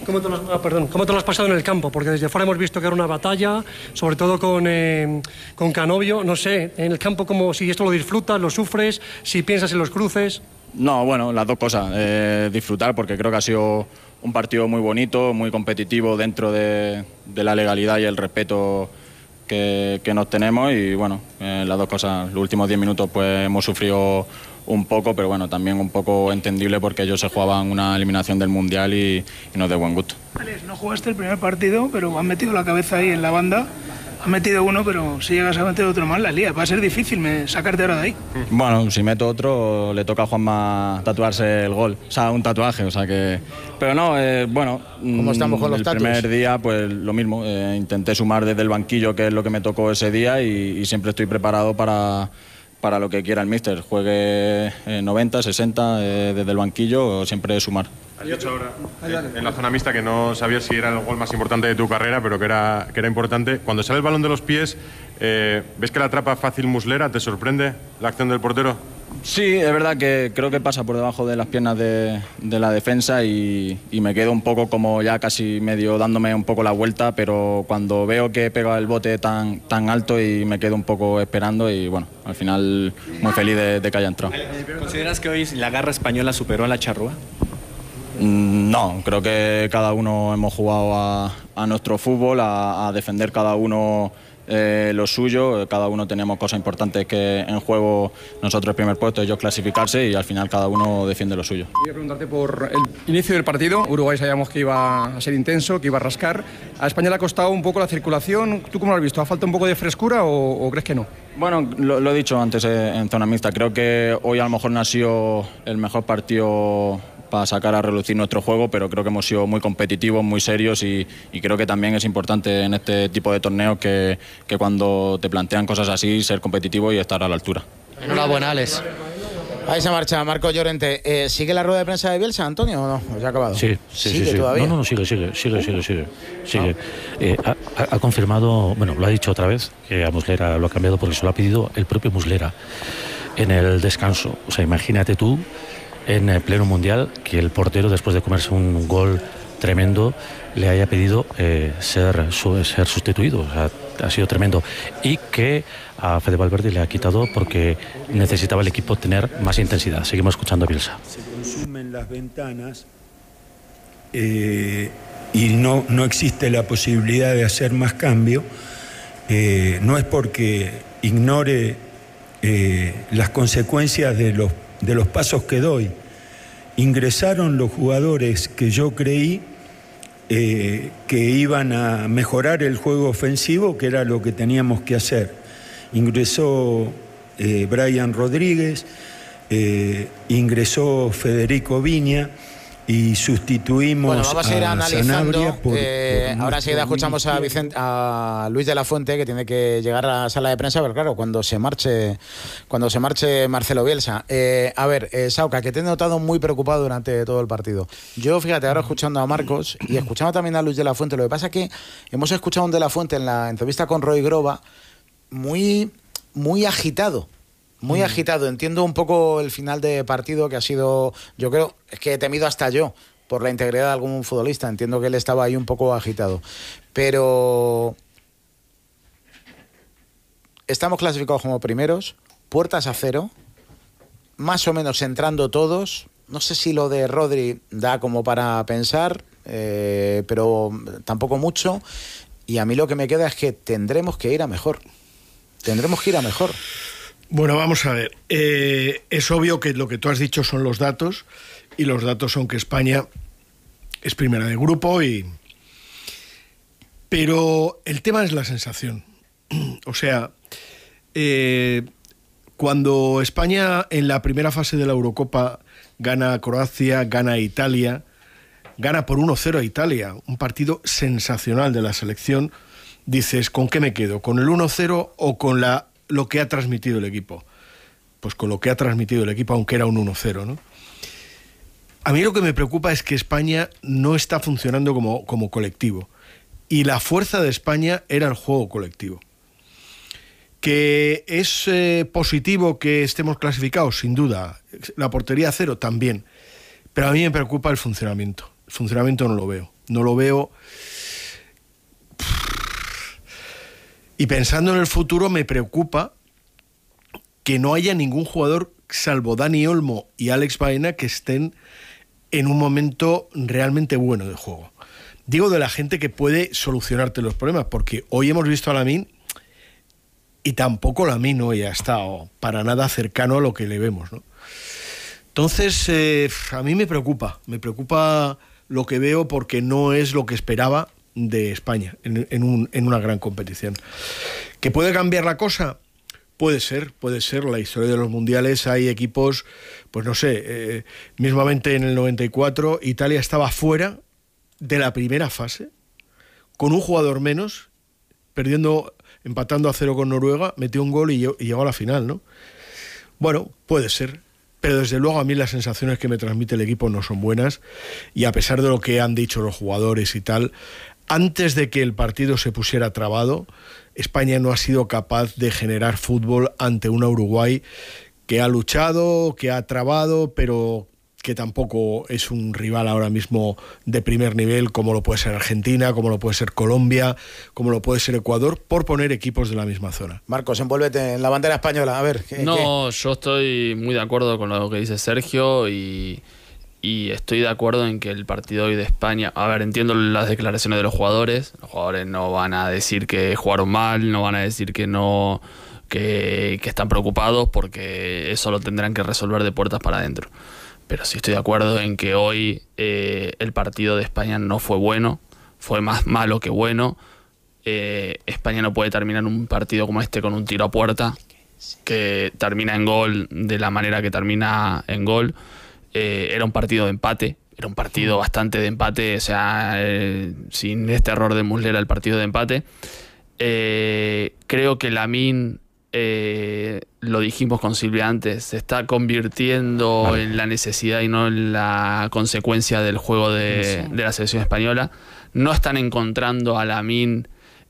¿Cómo te lo has pasado en el campo? Porque desde fuera hemos visto que era una batalla, sobre todo con Canovio. No sé, en el campo, como si esto lo disfrutas, lo sufres, si piensas en los cruces. No, bueno, las dos cosas. Disfrutar, porque creo que ha sido un partido muy bonito, muy competitivo dentro de la legalidad y el respeto que nos tenemos. Y bueno, las dos cosas. Los últimos 10 minutos pues hemos sufrido un poco, pero bueno, también un poco entendible porque ellos se jugaban una eliminación del Mundial y nos de buen gusto. Alex, no jugaste el primer partido, pero han metido la cabeza ahí en la banda. Han metido uno, pero si llegas a meter otro más, la lía. Va a ser difícil sacarte ahora de ahí. Bueno, si meto otro, le toca a Juanma tatuarse el gol. O sea, un tatuaje, o sea que... Pero no, bueno... ¿Cómo estamos con los tatuajes? El primer día, pues lo mismo. Intenté sumar desde el banquillo, que es lo que me tocó ese día, y siempre estoy preparado para lo que quiera el míster. Juegue 90, 60 desde el banquillo, siempre sumar. Has dicho ahora en la zona mixta que no sabías si era el gol más importante de tu carrera, pero que era importante. Cuando sale el balón de los pies, ¿ves que la atrapa fácil Muslera? ¿Te sorprende la acción del portero? Sí, es verdad que creo que pasa por debajo de las piernas de la defensa y me quedo un poco como ya casi medio dándome un poco la vuelta, pero cuando veo que pega el bote tan alto y me quedo un poco esperando y bueno, al final muy feliz de que haya entrado. ¿Consideras que hoy la garra española superó a la charrúa? No, creo que cada uno hemos jugado a nuestro fútbol, a defender cada uno lo suyo. Cada uno tenemos cosas importantes que en juego, nosotros el primer puesto, ellos clasificarse y al final cada uno defiende lo suyo. Quería preguntarte por el inicio del partido. Uruguay sabíamos que iba a ser intenso, que iba a rascar. A España le ha costado un poco la circulación. ¿Tú cómo lo has visto? ¿Ha falta un poco de frescura o crees que no? Bueno, lo he dicho antes en zona mixta. Creo que hoy a lo mejor no ha sido el mejor partido para sacar a relucir nuestro juego, pero creo que hemos sido muy competitivos, muy serios y creo que también es importante en este tipo de torneos que cuando te plantean cosas así, ser competitivo y estar a la altura. Enhorabuena, Alex. Ahí se marcha Marco Llorente. ¿Sigue la rueda de prensa de Bielsa, Antonio, o no? ¿Ya ha acabado? Sí. ¿Sigue todavía? No, sigue. Ha confirmado, bueno, lo ha dicho otra vez, que a Muslera lo ha cambiado porque se lo ha pedido el propio Muslera en el descanso. O sea, imagínate tú, en pleno mundial, que el portero, después de comerse un gol tremendo, le haya pedido ser sustituido. O sea, ha sido tremendo. Y que a Fede Valverde le ha quitado porque necesitaba el equipo tener más intensidad. Seguimos escuchando a Bielsa. Se consumen las ventanas y no existe la posibilidad de hacer más cambio. No es porque ignore las consecuencias de los pasos que doy. Ingresaron los jugadores que yo creí que iban a mejorar el juego ofensivo, que era lo que teníamos que hacer. Ingresó Brian Rodríguez, ingresó Federico Viña y sustituimos. Bueno, vamos a ir analizando. Ahora enseguida no escuchamos a Luis de la Fuente, que tiene que llegar a la sala de prensa, pero claro, cuando se marche Marcelo Bielsa. A ver, Sauca, que te he notado muy preocupado durante todo el partido. Yo, fíjate, ahora escuchando a Marcos y escuchando también a Luis de la Fuente, lo que pasa es que hemos escuchado a un de la Fuente en la entrevista con Roy Groba muy agitado. Muy agitado. Entiendo un poco el final de partido, que ha sido, yo creo, es que he temido hasta yo por la integridad de algún futbolista. Entiendo que él estaba ahí un poco agitado. Pero estamos clasificados como primeros, puertas a cero, más o menos entrando todos. No sé si lo de Rodri da como para pensar, pero tampoco mucho. Y a mí lo que me queda es que tendremos que ir a mejor. Bueno, vamos a ver. Es obvio que lo que tú has dicho son los datos, y los datos son que España es primera de grupo, pero el tema es la sensación. O sea, cuando España en la primera fase de la Eurocopa gana a Croacia, gana a Italia, gana por 1-0 a Italia, un partido sensacional de la selección, dices, ¿con qué me quedo? ¿Con el 1-0 o con lo que ha transmitido el equipo? Pues con lo que ha transmitido el equipo, aunque era un 1-0, ¿no? A mí lo que me preocupa es que España no está funcionando como colectivo. Y la fuerza de España era el juego colectivo. ¿Que es positivo que estemos clasificados? Sin duda. La portería a cero también. Pero a mí me preocupa el funcionamiento. El funcionamiento no lo veo. No lo veo. Y pensando en el futuro, me preocupa que no haya ningún jugador, salvo Dani Olmo y Alex Baena, que estén en un momento realmente bueno de juego. Digo de la gente que puede solucionarte los problemas, porque hoy hemos visto a Lamine y tampoco Lamine hoy ha estado para nada cercano a lo que le vemos, ¿no? Entonces, a mí me preocupa lo que veo, porque no es lo que esperaba de España en una gran competición. ¿Que puede cambiar la cosa? Puede ser. La historia de los mundiales, hay equipos, pues no sé, mismamente en el 94 Italia estaba fuera de la primera fase con un jugador menos, empatando a 0 con Noruega, metió un gol y llegó a la final, ¿no? Bueno, puede ser, pero desde luego a mí las sensaciones que me transmite el equipo no son buenas, y a pesar de lo que han dicho los jugadores y tal, antes de que el partido se pusiera trabado, España no ha sido capaz de generar fútbol ante una Uruguay que ha luchado, que ha trabado, pero que tampoco es un rival ahora mismo de primer nivel, como lo puede ser Argentina, como lo puede ser Colombia, como lo puede ser Ecuador, por poner equipos de la misma zona. Marcos, envuélvete en la bandera española, a ver. Yo estoy muy de acuerdo con lo que dice Sergio y estoy de acuerdo en que el partido hoy de España... A ver, entiendo las declaraciones de los jugadores no van a decir que jugaron mal, no van a decir que no... que están preocupados, porque eso lo tendrán que resolver de puertas para adentro. Pero sí estoy de acuerdo en que hoy el partido de España no fue bueno, fue más malo que bueno. España no puede terminar un partido como este con un tiro a puerta, que termina en gol de la manera que termina en gol. Era un partido de empate, era un partido bastante de empate, o sea, sin este error de Muslera, el partido de empate. Creo que Lamine, lo dijimos con Silvia antes, se está convirtiendo en la necesidad y no en la consecuencia del juego de la selección española. No están encontrando a Lamine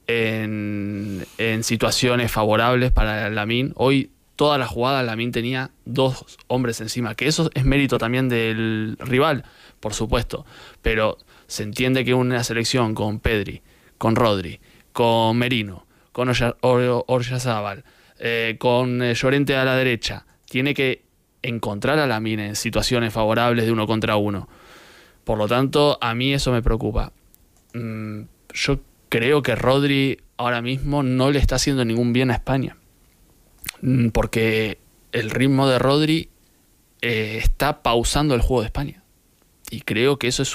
en situaciones favorables para Lamine. Hoy todas las jugadas Lamine tenía 2 hombres encima, que eso es mérito también del rival, por supuesto, pero se entiende que una selección con Pedri, con Rodri, con Merino, con Oyarzabal, con Llorente a la derecha, tiene que encontrar a Lamine en situaciones favorables de 1 contra 1. Por lo tanto, a mí eso me preocupa. Yo creo que Rodri ahora mismo no le está haciendo ningún bien a España, porque el ritmo de Rodri está pausando el juego de España, y creo que eso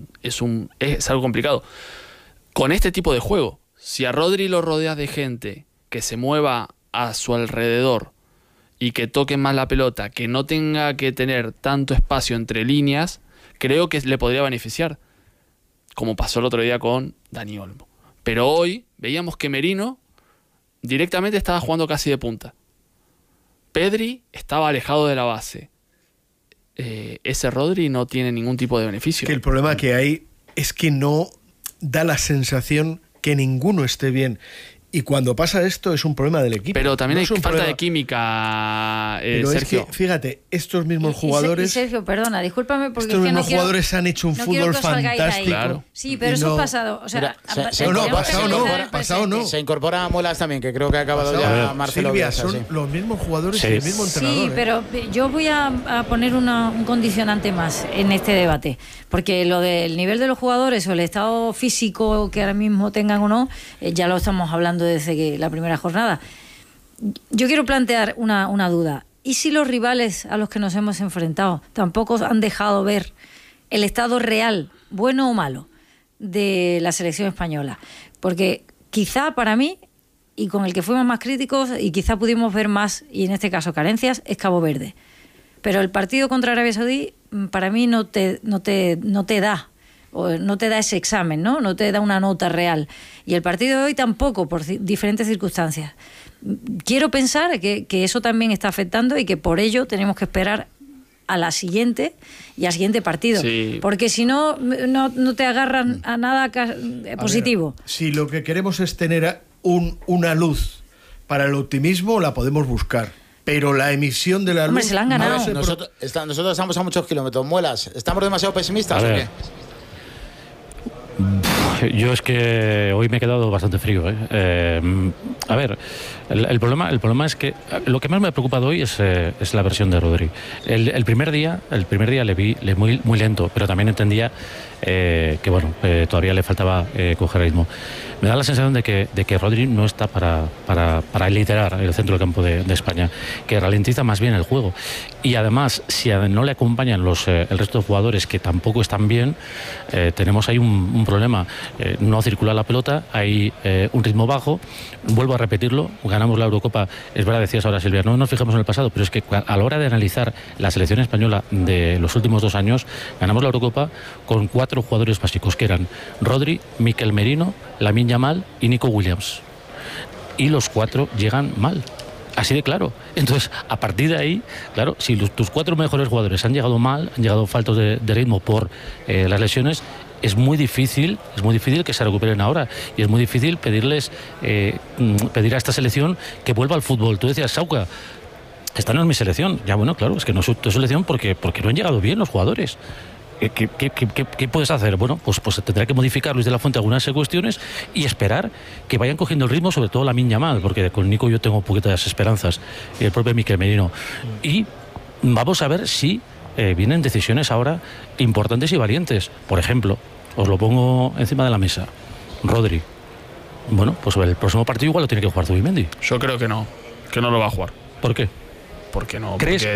es algo complicado. Con este tipo de juego, si a Rodri lo rodeas de gente que se mueva a su alrededor y que toque más la pelota, que no tenga que tener tanto espacio entre líneas, creo que le podría beneficiar, como pasó el otro día con Dani Olmo. Pero hoy veíamos que Merino directamente estaba jugando casi de punta. Pedri estaba alejado de la base. Ese Rodri no tiene ningún tipo de beneficio. Que el problema que hay es que no da la sensación que ninguno esté bien. Y cuando pasa esto es un problema del equipo. Pero también hay falta de química, pero Sergio. Es que, fíjate, estos mismos jugadores... Sergio, perdona, discúlpame porque estos mismos jugadores han hecho un fútbol fantástico. Claro. Sí, pero eso es pasado. O sea, pasado no. Se incorpora a Muelas también, que creo que ha acabado ya Marcelo Silvia, Bielsa, son los mismos jugadores y el mismo entrenador. Sí, pero yo voy a poner un condicionante más en este debate. Porque lo del nivel de los jugadores o el estado físico que ahora mismo tengan o no, ya lo estamos hablando desde que la primera jornada. Yo quiero plantear una duda. ¿Y si los rivales a los que nos hemos enfrentado tampoco han dejado ver el estado real, bueno o malo, de la selección española? Porque quizá para mí, y con el que fuimos más críticos y quizá pudimos ver más, y en este caso carencias, es Cabo Verde. Pero el partido contra Arabia Saudí para mí no te da, o no te da ese examen, no te da una nota real. Y el partido de hoy tampoco, por diferentes circunstancias. Quiero pensar que eso también está afectando y que por ello tenemos que esperar a la siguiente y al siguiente partido. Sí. Porque si no te agarran a nada positivo. Ver, si lo que queremos es tener una luz para el optimismo, la podemos buscar. Pero la emisión de la luz... se la han ganado. Nosotros estamos a muchos kilómetros. Muelas, ¿estamos demasiado pesimistas o qué? Yo es que hoy me he quedado bastante frío. A ver, el problema es que lo que más me ha preocupado hoy es la versión de Rodri. El primer día le vi muy lento, pero también entendía que bueno, todavía le faltaba coger ritmo. Me da la sensación de que Rodri no está para liderar el centro del campo de España, que ralentiza más bien el juego. Y además, si no le acompañan el resto de jugadores que tampoco están bien, tenemos ahí un problema. No circula la pelota, hay un ritmo bajo. Vuelvo a repetirlo, ganamos la Eurocopa. Es verdad, decías ahora, Silvia, no nos fijamos en el pasado, pero es que a la hora de analizar la selección española de los últimos 2 años, ganamos la Eurocopa con 4 jugadores básicos, que eran Rodri, Mikel Merino, Lamine Yamal y Nico Williams. Y los 4 llegan mal. Así de claro. Entonces, a partir de ahí, claro, si tus 4 mejores jugadores han llegado mal, han llegado faltos de ritmo por las lesiones, es muy difícil que se recuperen ahora, y es muy difícil pedir a esta selección que vuelva al fútbol. Tú decías, Sauca, esta no es mi selección. Ya, bueno, claro, es que no es tu selección porque no han llegado bien los jugadores. ¿Qué puedes hacer? Bueno, pues tendrá que modificar Luis de la Fuente algunas cuestiones y esperar que vayan cogiendo el ritmo, sobre todo Lamine Yamal, porque con Nico yo tengo poquitas esperanzas, y el propio Mikel Merino. Y vamos a ver si vienen decisiones ahora importantes y valientes. Por ejemplo, os lo pongo encima de la mesa, Rodri. Bueno, pues el próximo partido igual lo tiene que jugar Zubimendi. Yo creo que no lo va a jugar. ¿Por qué? Porque no, ¿crees?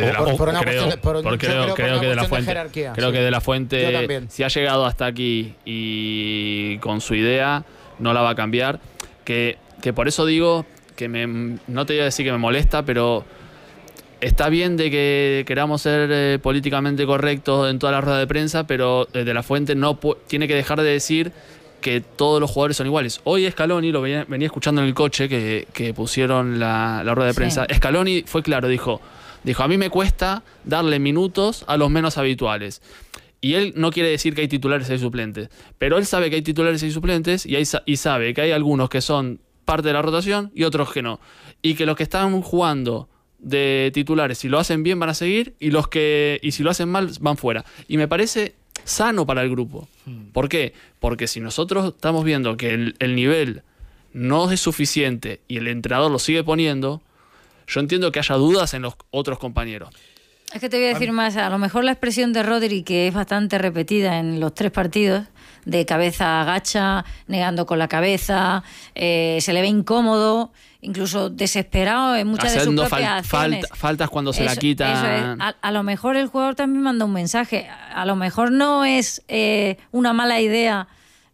Creo que De La Fuente, si ha llegado hasta aquí y con su idea, no la va a cambiar. Que por eso digo que no te voy a decir que me molesta, pero está bien de que queramos ser políticamente correctos en toda la rueda de prensa, pero De La Fuente tiene que dejar de decir que todos los jugadores son iguales. Hoy Scaloni, lo venía escuchando en el coche que pusieron la rueda de prensa. Sí. Scaloni fue claro, dijo, a mí me cuesta darle minutos a los menos habituales. Y él no quiere decir que hay titulares y hay suplentes, pero él sabe que hay titulares y suplentes y sabe que hay algunos que son parte de la rotación y otros que no. Y que los que están jugando de titulares, si lo hacen bien van a seguir, y si lo hacen mal van fuera. Y me parece sano para el grupo. ¿Por qué? Porque si nosotros estamos viendo que el nivel no es suficiente y el entrenador lo sigue poniendo, yo entiendo que haya dudas en los otros compañeros. Es que te voy a decir más, a lo mejor la expresión de Rodri, que es bastante repetida en los 3 partidos, de cabeza agacha, negando con la cabeza, se le ve incómodo, incluso desesperado en muchas de sus propias acciones. Faltas cuando se la quitan. Eso es. A lo mejor el jugador también manda un mensaje. A lo mejor no es una mala idea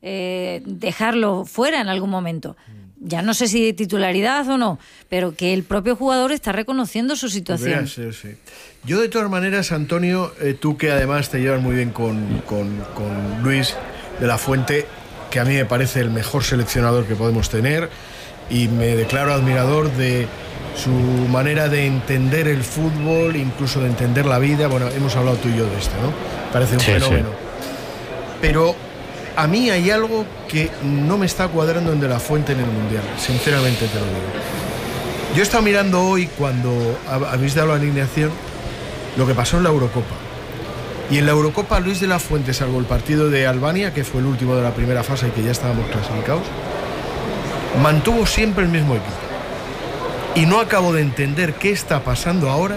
dejarlo fuera en algún momento. Ya no sé si de titularidad o no, pero que el propio jugador está reconociendo su situación. Sí. Yo, de todas maneras, Antonio, tú que además te llevas muy bien con Luis de la Fuente, que a mí me parece el mejor seleccionador que podemos tener, y me declaro admirador de su manera de entender el fútbol, incluso de entender la vida. Bueno, hemos hablado tú y yo de esto, ¿no? Parece un fenómeno. Sí. Pero a mí hay algo que no me está cuadrando en De la Fuente en el Mundial, sinceramente te lo digo. Yo he estado mirando hoy, cuando habéis dado la alineación, lo que pasó en la Eurocopa. Y en la Eurocopa, Luis de la Fuente, salvo el partido de Albania, que fue el último de la primera fase y que ya estábamos clasificados, mantuvo siempre el mismo equipo. Y no acabo de entender qué está pasando ahora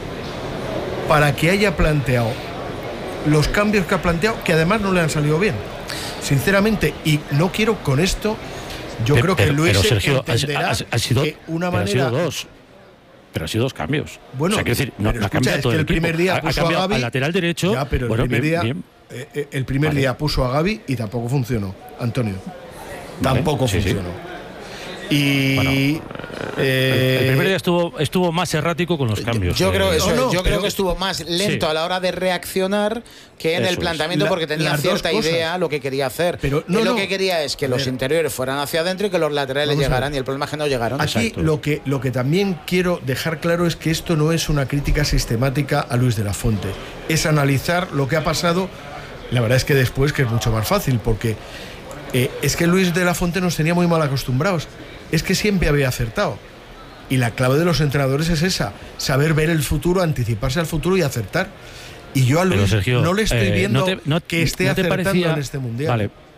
para que haya planteado los cambios que ha planteado, que además no le han salido bien, sinceramente. Y no quiero con esto, yo creo que Luis entenderá que una manera... Pero ha sido 2 cambios. Bueno, o sea, quiero decir, no ha cambiado todo el equipo. Primer día puso a Gavi, al lateral derecho. Ya, pero bueno, el primer día puso a Gavi y tampoco funcionó, Antonio. Tampoco funcionó. Y el primer día estuvo más errático con los cambios. Yo creo que estuvo más lento a la hora de reaccionar que en el planteamiento, porque tenía cierta idea lo que quería hacer. Pero lo que quería es que los interiores fueran hacia adentro y que los laterales llegaran, y el problema es que no llegaron. Aquí lo que también quiero dejar claro es que esto no es una crítica sistemática a Luis de la Fuente, es analizar lo que ha pasado. La verdad es que después, que es mucho más fácil, porque es que Luis de la Fuente nos tenía muy mal acostumbrados. Es que siempre había acertado. Y la clave de los entrenadores es esa: saber ver el futuro, anticiparse al futuro y acertar. Y yo a Luis, Sergio, no le estoy viendo que esté acertando en este Mundial. Vale,